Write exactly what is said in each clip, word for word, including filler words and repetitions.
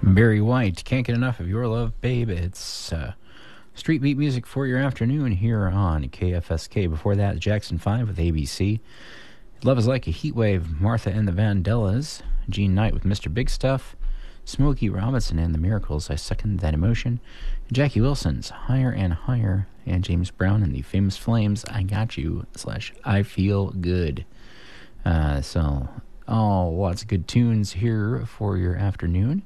Barry White, can't get enough of your love, babe. It's uh, street beat music for your afternoon here on K F S K. Before that, Jackson five with A B C. Love is Like a Heat Wave, Martha and the Vandellas. Gene Knight with Mister Big Stuff. Smokey Robinson and the Miracles, I Second That Emotion. Jackie Wilson's Higher and Higher. And James Brown and the Famous Flames, I Got You, slash I Feel Good. Uh, so, oh, lots of good tunes here for your afternoon.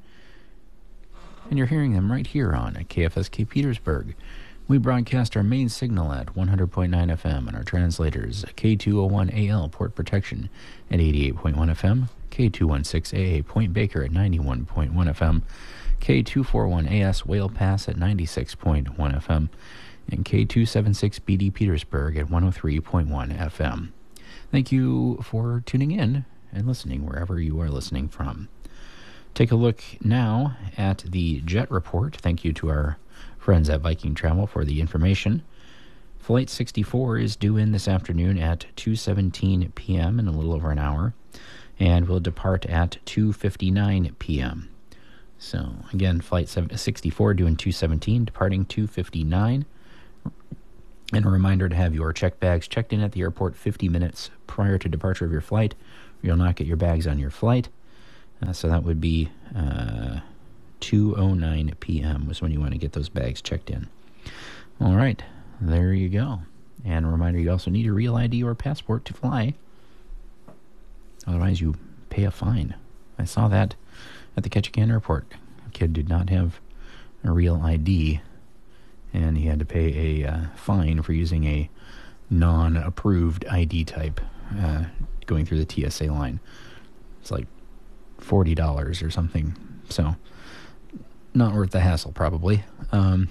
And you're hearing them right here on K F S K Petersburg. We broadcast our main signal at one hundred point nine F M and our translators K two oh one A L Port Protection at eighty-eight point one F M, K two sixteen A A Point Baker at ninety-one point one F M, K two forty-one A S Whale Pass at ninety-six point one F M, and K two seventy-six B D Petersburg at one oh three point one F M. Thank you for tuning in and listening wherever you are listening from. Take a look now at the Jet Report. Thank you to our friends at Viking Travel for the information. Flight sixty-four is due in this afternoon at two seventeen p.m. in a little over an hour, and will depart at two fifty-nine p.m. So, again, Flight sixty-four due in two seventeen, departing two fifty-nine. And a reminder to have your checked bags checked in at the airport fifty minutes prior to departure of your flight. You'll not get your bags on your flight. Uh, so that would be uh, two oh nine p.m. was when you want to get those bags checked in. All right, there you go. And a reminder, you also need a real I D or passport to fly. Otherwise, you pay a fine. I saw that at the Ketchikan Airport. A kid did not have a real I D, and he had to pay a uh, fine for using a non-approved I D type uh, going through the T S A line. It's like forty dollars or something. So, not worth the hassle, probably. Um,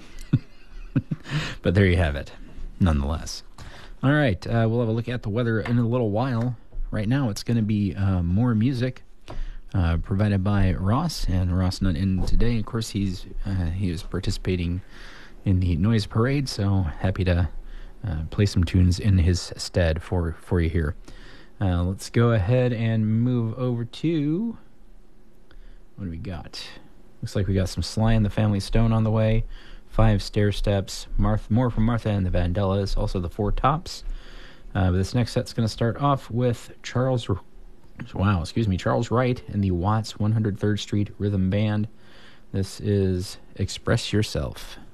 but there you have it, nonetheless. All right, uh, we'll have a look at the weather in a little while. Right now, it's going to be uh, more music uh, provided by Ross, and Ross not in today. Of course, he's uh, he is participating in the noise parade, so happy to uh, play some tunes in his stead for, for you here. Uh, let's go ahead and move over to... What do we got? Looks like we got some Sly and the Family Stone on the way. Five Stair Steps. Marth- more from Martha and the Vandellas. Also the Four Tops. Uh, but this next set's going to start off with Charles... Wow, excuse me. Charles Wright and the Watts one hundred third Street Rhythm Band. This is Express Yourself.